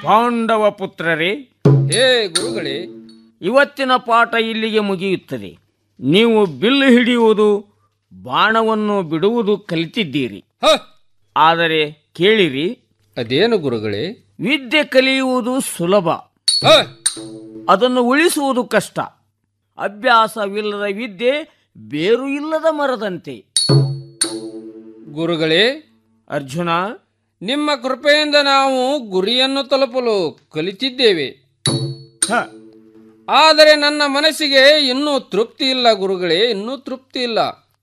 ಪಾಂಡವ ಪುತ್ರರೇ, ಹೇ ಗುರುಗಳೇ, ಇವತ್ತಿನ ಪಾಠ ಇಲ್ಲಿಗೆ ಮುಗಿಯುತ್ತದೆ. ನೀವು ಬಿಲ್ಲು ಹಿಡಿಯುವುದು, ಬಾಣವನ್ನು ಬಿಡುವುದು ಕಲಿತಿದ್ದೀರಿ. ಆದರೆ ಕೇಳಿರಿ, ಅದೇನು ಗುರುಗಳೇ? ವಿದ್ಯೆ ಕಲಿಯುವುದು ಸುಲಭ, ಅದನ್ನು ಉಳಿಸುವುದು ಕಷ್ಟ. ಅಭ್ಯಾಸವಿಲ್ಲದ ವಿದ್ಯೆ ಬೇರು ಇಲ್ಲದ ಮರದಂತೆ. ಗುರುಗಳೇ, ಅರ್ಜುನ, ನಿಮ್ಮ ಕೃಪೆಯಿಂದ ನಾವು ಗುರಿಯನ್ನು ತಲುಪಲು ಕಲಿತಿದ್ದೇವೆ. ಆದರೆ ನನ್ನ ಮನಸ್ಸಿಗೆ ಇನ್ನೂ ತೃಪ್ತಿ ಇಲ್ಲ ಗುರುಗಳೇ, ಇನ್ನೂ ತೃಪ್ತಿ ಇಲ್ಲ.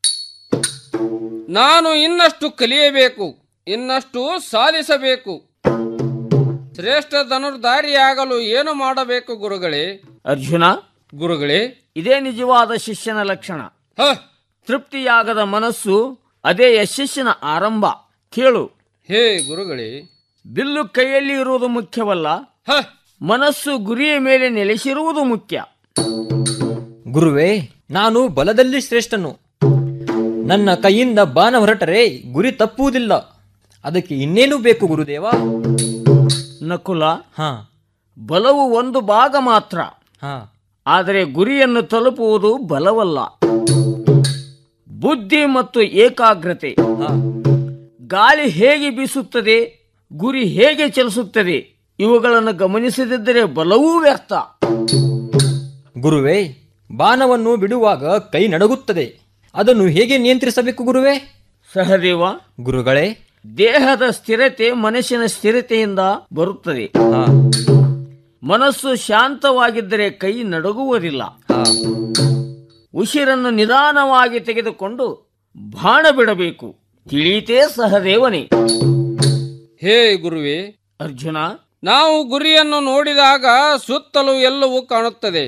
ನಾನು ಇನ್ನಷ್ಟು ಕಲಿಯಬೇಕು, ಇನ್ನಷ್ಟು ಸಾಧಿಸಬೇಕು. ಶ್ರೇಷ್ಠ ಧನುರ್ಧಾರಿಯಾಗಲು ಏನು ಮಾಡಬೇಕು ಗುರುಗಳೇ? ಅರ್ಜುನ, ಗುರುಗಳೇ, ಇದೇ ನಿಜವಾದ ಶಿಷ್ಯನ ಲಕ್ಷಣ. ತೃಪ್ತಿಯಾಗದ ಮನಸ್ಸು, ಅದೇ ಯಶಸ್ಸಿನ ಆರಂಭ. ಕೇಳು, ಹೇ ಗುರುಗಳೇ, ಬಿಲ್ಲು ಕೈಯಲ್ಲಿ ಇರುವುದು ಮುಖ್ಯವಲ್ಲ, ಮನಸ್ಸು ಗುರಿಯ ಮೇಲೆ ನೆಲೆಸಿರುವುದು ಮುಖ್ಯ. ಗುರುವೇ, ನಾನು ಬಲದಲ್ಲಿ ಶ್ರೇಷ್ಠನು. ನನ್ನ ಕೈಯಿಂದ ಬಾಣ ಹೊರಟರೆ ಗುರಿ ತಪ್ಪುವುದಿಲ್ಲ. ಅದಕ್ಕೆ ಇನ್ನೇನು ಬೇಕು ಗುರುದೇವ? ನಕುಲ, ಹಾ, ಬಲವು ಒಂದು ಭಾಗ ಮಾತ್ರ. ಹಾ, ಆದರೆ ಗುರಿಯನ್ನು ತಲುಪುವುದು ಬಲವಲ್ಲ, ಬುದ್ಧಿ ಮತ್ತು ಏಕಾಗ್ರತೆ. ಹಾ. ಗಾಳಿ ಹೇಗೆ ಬೀಸುತ್ತದೆ, ಗುರಿ ಹೇಗೆ ಚಲಿಸುತ್ತದೆ, ಇವುಗಳನ್ನು ಗಮನಿಸದಿದ್ದರೆ ಬಲವೂ ವ್ಯರ್ಥ. ಗುರುವೇ, ಬಾಣವನ್ನು ಬಿಡುವಾಗ ಕೈ ನಡುಗುತ್ತದೆ. ಅದನ್ನು ಹೇಗೆ ನಿಯಂತ್ರಿಸಬೇಕು ಗುರುವೇ? ಸಹದೇವ, ಗುರುಗಳೇ, ದೇಹದ ಸ್ಥಿರತೆ ಮನಸ್ಸಿನ ಸ್ಥಿರತೆಯಿಂದ ಬರುತ್ತದೆ. ಹಾ, ಮನಸ್ಸು ಶಾಂತವಾಗಿದ್ದರೆ ಕೈ ನಡುಗುವುದಿಲ್ಲ. ಹಾ. ಉಸಿರನ್ನು ನಿಧಾನವಾಗಿ ತೆಗೆದುಕೊಂಡು ಬಾಣ ಬಿಡಬೇಕು. ತಿಳಿಯಿತೇ ಸಹದೇವನೇ? ಹೇ ಗುರುವೇ. ಅರ್ಜುನ, ನಾವು ಗುರಿಯನ್ನು ನೋಡಿದಾಗ ಸುತ್ತಲೂ ಎಲ್ಲವೂ ಕಾಣುತ್ತದೆ.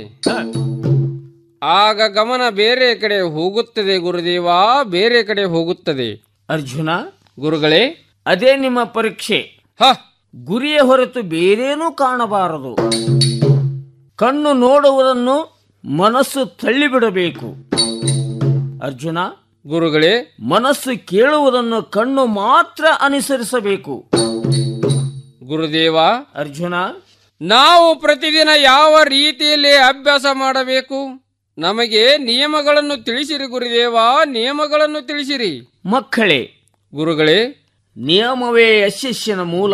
ಆಗ ಗಮನ ಬೇರೆ ಕಡೆ ಹೋಗುತ್ತದೆ ಗುರುದೇವ, ಬೇರೆ ಕಡೆ ಹೋಗುತ್ತದೆ. ಅರ್ಜುನ, ಗುರುಗಳೇ, ಅದೇ ನಿಮ್ಮ ಪರೀಕ್ಷೆ. ಗುರಿಯ ಹೊರತು ಬೇರೇನೂ ಕಾಣಬಾರದು. ಕಣ್ಣು ನೋಡುವುದನ್ನು ಮನಸ್ಸು ತಳ್ಳಿಬಿಡಬೇಕು. ಅರ್ಜುನ, ಗುರುಗಳೇ, ಮನಸ್ಸು ಕೇಳುವುದನ್ನು ಕಣ್ಣು ಮಾತ್ರ ಅನುಸರಿಸಬೇಕು. ಗುರುದೇವ. ಅರ್ಜುನ, ನಾವು ಪ್ರತಿದಿನ ಯಾವ ರೀತಿಯಲ್ಲಿ ಅಭ್ಯಾಸ ಮಾಡಬೇಕು? ನಮಗೆ ನಿಯಮಗಳನ್ನು ತಿಳಿಸಿರಿ ಗುರುದೇವ, ನಿಯಮಗಳನ್ನು ತಿಳಿಸಿರಿ. ಮಕ್ಕಳೇ, ಗುರುಗಳೇ, ನಿಯಮವೇ ಯಶಸ್ಸಿನ ಮೂಲ.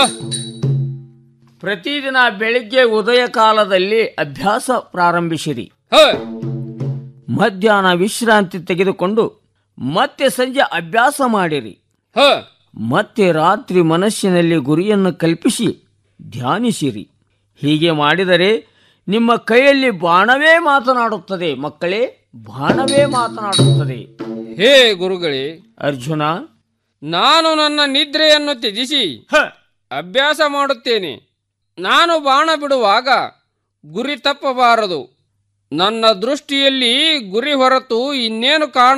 ಪ್ರತಿದಿನ ಬೆಳಿಗ್ಗೆ ಉದಯ ಕಾಲದಲ್ಲಿ ಅಭ್ಯಾಸ ಪ್ರಾರಂಭಿಸಿರಿ. ಮಧ್ಯಾಹ್ನ ವಿಶ್ರಾಂತಿ ತೆಗೆದುಕೊಂಡು ಮತ್ತೆ ಸಂಜೆ ಅಭ್ಯಾಸ ಮಾಡಿರಿ. ಮತ್ತೆ ರಾತ್ರಿ ಮನಸ್ಸಿನಲ್ಲಿ ಗುರಿಯನ್ನು ಕಲ್ಪಿಸಿ ಧ್ಯಾನಿಸಿರಿ. ಹೀಗೆ ಮಾಡಿದರೆ ನಿಮ್ಮ ಕೈಯಲ್ಲಿ ಬಾಣವೇ ಮಾತನಾಡುತ್ತದೆ. ಮಕ್ಕಳೇ, ಬಾಣವೇ ಮಾತನಾಡುತ್ತದೆ. ಹೇ ಗುರುಗಳೇ. ಅರ್ಜುನ, ನಾನು ನನ್ನ ನಿದ್ರೆಯನ್ನು ತ್ಯಜಿಸಿ ಅಭ್ಯಾಸ ಮಾಡುತ್ತೇನೆ. ನಾನು ಬಾಣ ಬಿಡುವಾಗ ಗುರಿ ತಪ್ಪಬಾರದು. ನನ್ನ ದೃಷ್ಟಿಯಲ್ಲಿ ಗುರಿ ಹೊರತು ಇನ್ನೇನು ಕಾಣ